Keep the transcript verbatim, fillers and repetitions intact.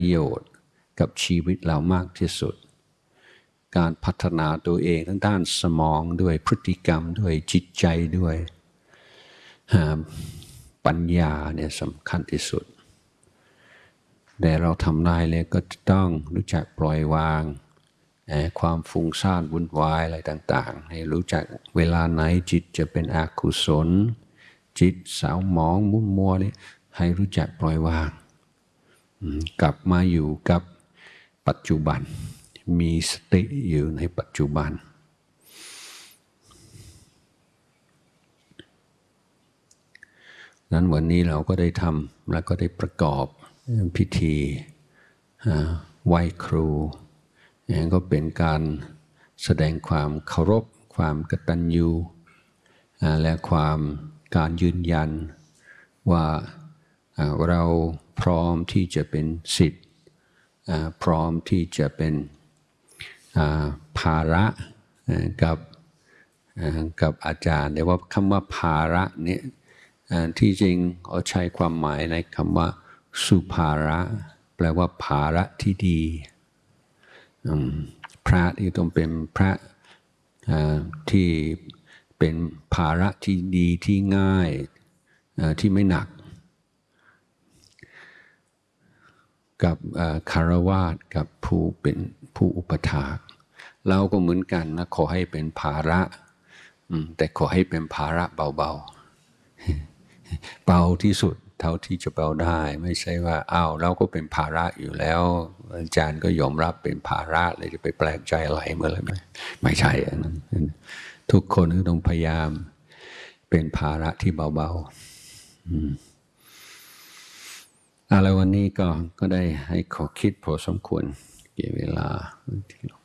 ประโยชน์กับชีวิตเรามากที่สุดการพัฒนาตัวเองทั้งด้านสมองด้วยพฤติกรรมด้วยจิตใจด้วยปัญญาเนี่ยสำคัญที่สุดแต่เราทำได้เลยก็ต้องรู้จักปล่อยวางความฟุ้งซ่านวุ่นวายอะไรต่างๆให้รู้จักเวลาไหนจิตจะเป็นอกุศลจิตสาวหมองมุ่นมัวนี่ให้รู้จักปล่อยวางกลับมาอยู่กับปัจจุบันมีสติอยู่ในปัจจุบันนั้นวันนี้เราก็ได้ทำแล้วก็ได้ประกอบพิธีไหว้ครูนี่ก็เป็นการแสดงความเคารพความกตัญญูและความการยืนยันว่าเราพร้อมที่จะเป็นศิษย์พร้อมที่จะเป็นภาระกับกับอาจารย์แต่ว่าคำว่าภาระเนี่ยที่จริงเอาใช้ความหมายในคำว่าสุภาระแปลว่าภาระที่ดีพระที่ต้องเป็นพระที่เป็นภาระที่ดีที่ง่ายที่ไม่หนักกับคารวาสกับผู้เป็นผู้อุปถากเราก็เหมือนกันนะขอให้เป็นภาระแต่ขอให้เป็นภาระเบาๆเบาที่สุดเท่าที่จะเบาได้ไม่ใช่ว่าอ้าวเราก็เป็นภาระอยู่แล้วอาจารย์ก็ยอมรับเป็นภาระเลยจะไปแปลกใจอะไรเมื่อไรไม่ไม่ใช่อันนั้นทุกคนก็ต้องพยายามเป็นภาระที่เบาๆอะไรวันนี้ก็ก็ได้ให้ขอคิดพอสมควรเกี่ยวเวลา